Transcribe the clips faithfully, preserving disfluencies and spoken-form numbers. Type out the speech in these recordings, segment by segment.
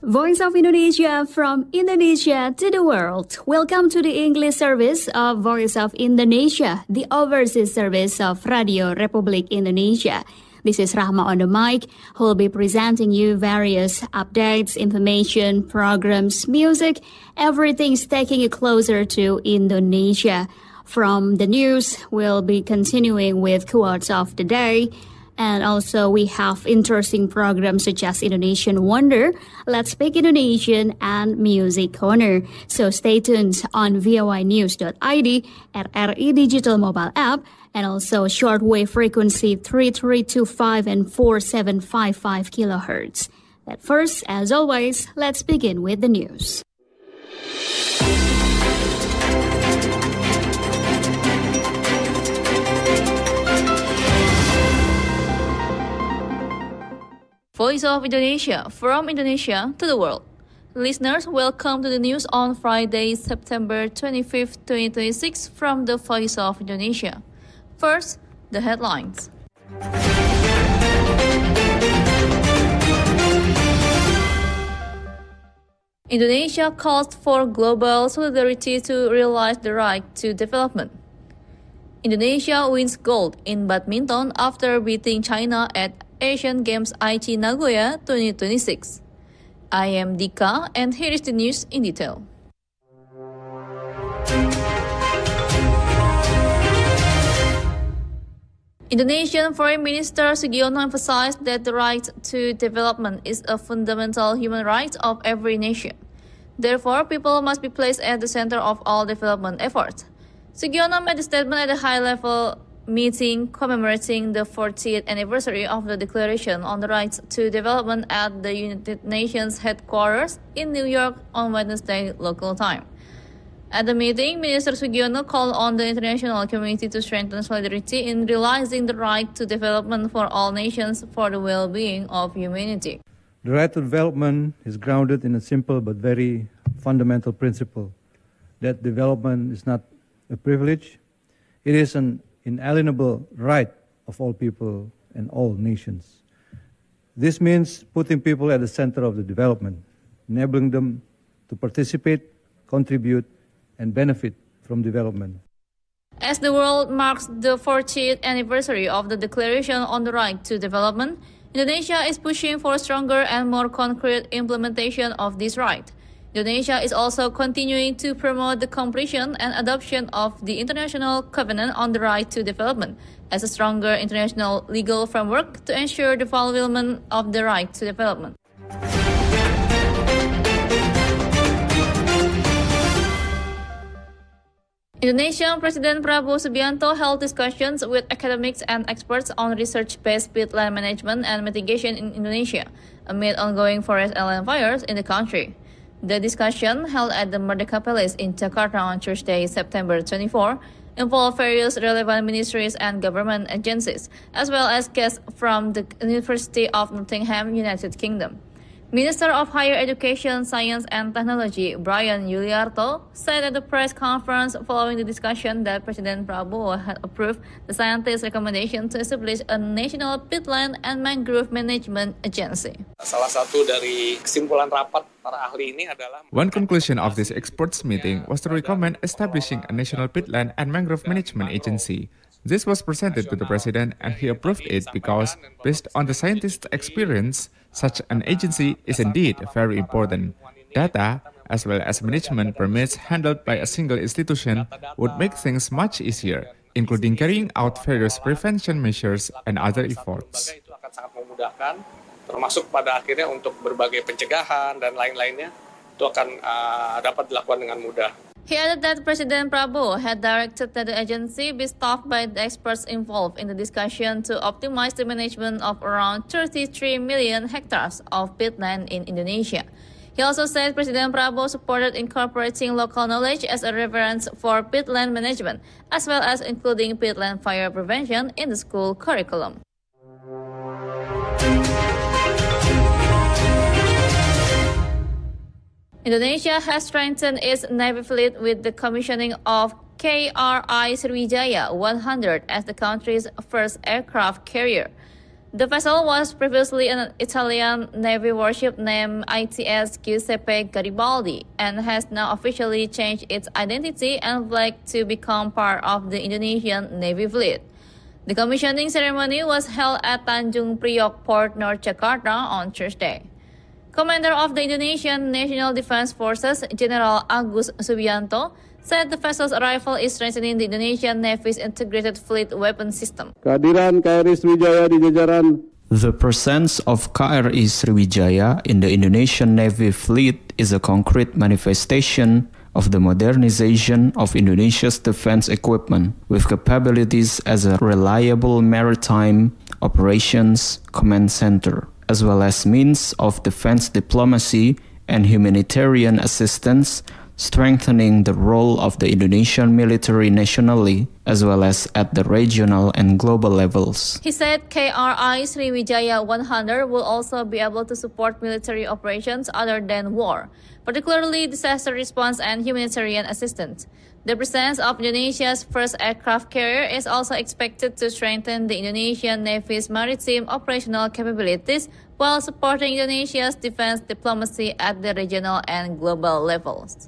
Voice of Indonesia from Indonesia to the world. Welcome to the English service of Voice of Indonesia, the overseas service of Radio Republik Indonesia. This is Rahma on the mic, who will be presenting you various updates, information, programs, music, everything's taking you closer to Indonesia. From the news, we'll be continuing with quotes of the day. And also we have interesting programs such as Indonesian Wonder, Let's Speak Indonesian, and Music Corner. So stay tuned on voi news dot I D, R R I Digital Mobile App, and also shortwave frequency three three two five and four seven five five kilohertz. But first, as always, let's begin with the news. Voice of Indonesia, from Indonesia to the world. Listeners, welcome to the news on Friday, September twenty-fifth, twenty twenty-six from the Voice of Indonesia. First, the headlines. Indonesia calls for global solidarity to realize the right to development. Indonesia wins gold in badminton after beating China at Asian Games Aichi Nagoya twenty twenty-six. I am Dika, and here is the news in detail. Indonesian Foreign Minister Sugiono emphasized that the right to development is a fundamental human right of every nation. Therefore, people must be placed at the center of all development efforts. Sugiono made a statement at a high-level meeting commemorating the fortieth anniversary of the Declaration on the Right to Development at the United Nations headquarters in New York on Wednesday local time. At the meeting, Minister Sugiono called on the international community to strengthen solidarity in realizing the right to development for all nations for the well-being of humanity. The right to development is grounded in a simple but very fundamental principle that development is not a privilege, it is an inalienable right of all people and all nations. This means putting people at the center of the development, enabling them to participate, contribute, and benefit from development. As the world marks the fortieth anniversary of the Declaration on the Right to Development, Indonesia is pushing for stronger and more concrete implementation of this right. Indonesia is also continuing to promote the completion and adoption of the International Covenant on the Right to Development as a stronger international legal framework to ensure the fulfillment of the right to development. Indonesian President Prabowo Subianto held discussions with academics and experts on research-based peatland management and mitigation in Indonesia amid ongoing forest and land fires in the country. The discussion, held at the Merdeka Palace in Jakarta on Thursday, September twenty-fourth, involved various relevant ministries and government agencies, as well as guests from the University of Nottingham, United Kingdom. Minister of Higher Education, Science and Technology, Brian Yuliarto, said at the press conference following the discussion that President Prabowo had approved the scientists' recommendation to establish a national peatland and mangrove management agency. Salah satu dari kesimpulan rapat para ahli ini adalah One conclusion of this experts meeting was to recommend establishing a national peatland and mangrove management agency. This was presented to the president and he approved it because, based on the scientists' experience, such an agency is indeed very important. Data, as well as management permits handled by a single institution would make things much easier, including carrying out various prevention measures and other efforts. Itu akan sangat memudahkan, termasuk pada akhirnya untuk berbagai pencegahan dan lain-lainnya, itu akan uh, dapat dilakukan dengan mudah. He added that President Prabowo had directed that the agency be staffed by the experts involved in the discussion to optimize the management of around thirty-three million hectares of peatland in Indonesia. He also said President Prabowo supported incorporating local knowledge as a reference for peatland management, as well as including peatland fire prevention in the school curriculum. Indonesia has strengthened its Navy fleet with the commissioning of K R I Sriwijaya one hundred as the country's first aircraft carrier. The vessel was previously an Italian Navy warship named I T S Giuseppe Garibaldi and has now officially changed its identity and flag to become part of the Indonesian Navy fleet. The commissioning ceremony was held at Tanjung Priok Port, North Jakarta on Thursday. Commander of the Indonesian National Defense Forces, General Agus Subianto, said the vessel's arrival is strengthening the Indonesian Navy's integrated fleet weapon system. Kehadiran K R I Sriwijaya di jajaran. The presence of K R I Sriwijaya in the Indonesian Navy fleet is a concrete manifestation of the modernization of Indonesia's defense equipment, with capabilities as a reliable maritime operations command center, as well as means of defense diplomacy and humanitarian assistance, strengthening the role of the Indonesian military nationally, as well as at the regional and global levels. He said K R I Sriwijaya one hundred will also be able to support military operations other than war, particularly disaster response and humanitarian assistance. The presence of Indonesia's first aircraft carrier is also expected to strengthen the Indonesian Navy's maritime operational capabilities while supporting Indonesia's defense diplomacy at the regional and global levels.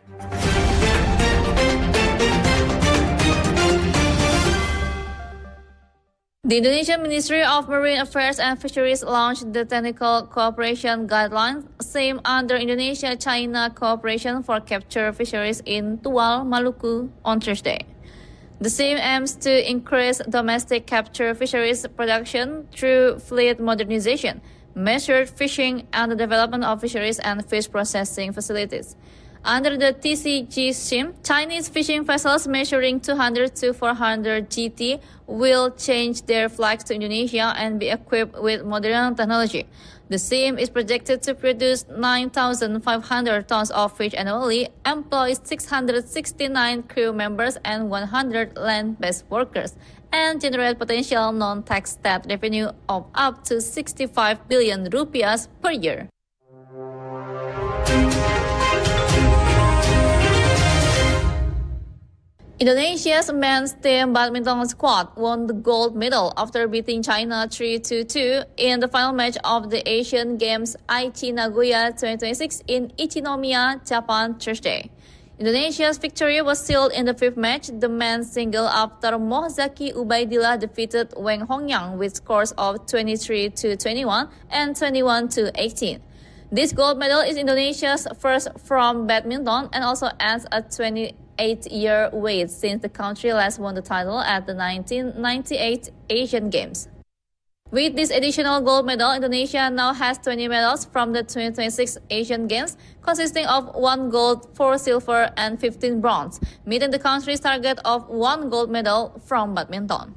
The Indonesian Ministry of Marine Affairs and Fisheries launched the Technical Cooperation Guidelines, same under Indonesia-China Cooperation for Capture Fisheries in Tual, Maluku, on Thursday. The same aims to increase domestic capture fisheries production through fleet modernization, measured fishing, and the development of fisheries and fish processing facilities. Under the T C G scheme, Chinese fishing vessels measuring two hundred to four hundred G T will change their flags to Indonesia and be equipped with modern technology. The scheme is projected to produce nine thousand five hundred tons of fish annually, employ six hundred sixty-nine crew members and one hundred land-based workers, and generate potential non-tax state revenue of up to sixty-five billion rupiahs per year. Indonesia's men's team badminton squad won the gold medal after beating China three to two in the final match of the Asian Games Aichi Nagoya twenty twenty-six in Ichinomiya, Japan, Thursday. Indonesia's victory was sealed in the fifth match, the men's single, after Mohzaki Ubaidillah defeated Wang Hongyang with scores of twenty-three to twenty-one and twenty-one to eighteen. This gold medal is Indonesia's first from badminton and also adds a twenty-eight-year wait since the country last won the title at the nineteen ninety-eight Asian Games. With this additional gold medal, Indonesia now has twenty medals from the twenty twenty-six Asian Games, consisting of one gold, four silver, and fifteen bronze, meeting the country's target of one gold medal from badminton.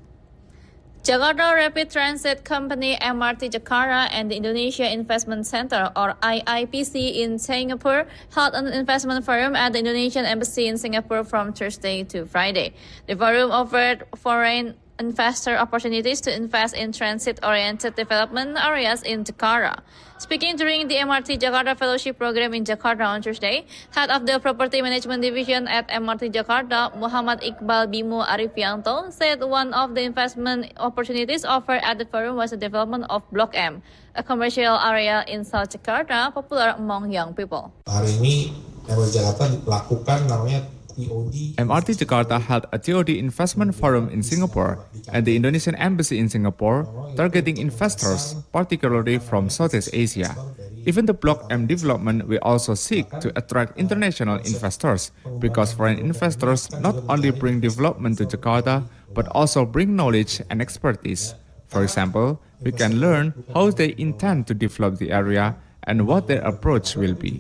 Jakarta Rapid Transit Company M R T Jakarta and the Indonesia Investment Center, or I I P C, in Singapore held an investment forum at the Indonesian Embassy in Singapore from Thursday to Friday. The forum offered foreign investor opportunities to invest in transit-oriented development areas in Jakarta. Speaking during the M R T Jakarta Fellowship Program in Jakarta on Thursday, head of the Property Management Division at M R T Jakarta, Muhammad Iqbal Bimo Arifianto, said one of the investment opportunities offered at the forum was the development of Blok M, a commercial area in South Jakarta popular among young people. Hari ini M R T Jakarta lakukan namanya M R T Jakarta held a T O D investment forum in Singapore and the Indonesian Embassy in Singapore, targeting investors, particularly from Southeast Asia. Even the Blok M development will also seek to attract international investors, because foreign investors not only bring development to Jakarta, but also bring knowledge and expertise. For example, we can learn how they intend to develop the area and what their approach will be.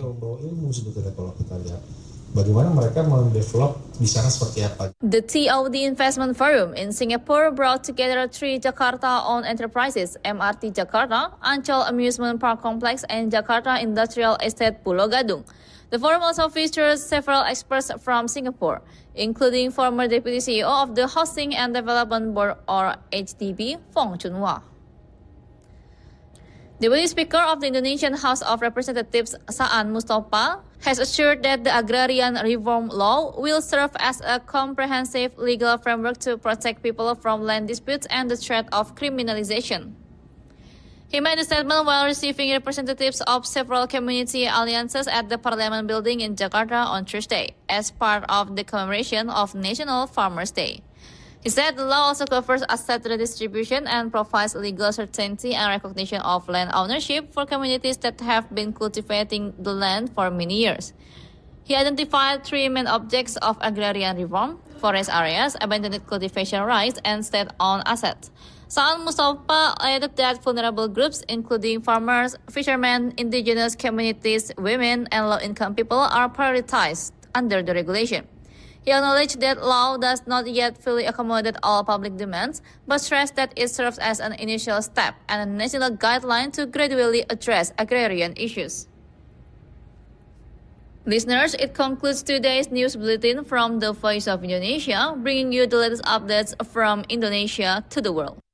Bagaimana mereka mendevelop di sana seperti apa? The T O D Investment Forum in Singapore brought together three Jakarta-owned enterprises, M R T Jakarta, Ancol Amusement Park Complex, and Jakarta Industrial Estate Pulau Gadung. The forum also features several experts from Singapore, including former Deputy C E O of the Housing and Development Board, or H D B, Fong Chunhwa. Deputy Speaker of the Indonesian House of Representatives, Saan Mustafa, has assured that the Agrarian Reform Law will serve as a comprehensive legal framework to protect people from land disputes and the threat of criminalization. He made the statement while receiving representatives of several community alliances at the Parliament building in Jakarta on Thursday as part of the commemoration of National Farmers' Day. He said the law also covers asset redistribution and provides legal certainty and recognition of land ownership for communities that have been cultivating the land for many years. He identified three main objects of agrarian reform: forest areas, abandoned cultivation rights, and state-owned assets. Saan Mustafa added that vulnerable groups, including farmers, fishermen, indigenous communities, women, and low-income people, are prioritized under the regulation. He acknowledged that law does not yet fully accommodate all public demands, but stressed that it serves as an initial step and a national guideline to gradually address agrarian issues. Listeners, it concludes today's news bulletin from the Voice of Indonesia, bringing you the latest updates from Indonesia to the world.